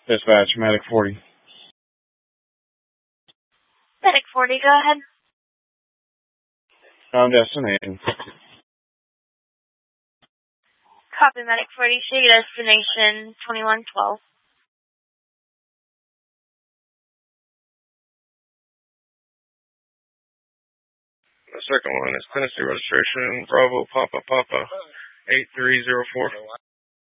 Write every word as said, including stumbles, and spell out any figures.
Dispatch, Medic forty. Medic forty, go ahead. I'm destination. Copy, Medic forty. Show your destination twenty-one twelve. The second one is Tennessee registration, Bravo Papa Papa eight three zero four.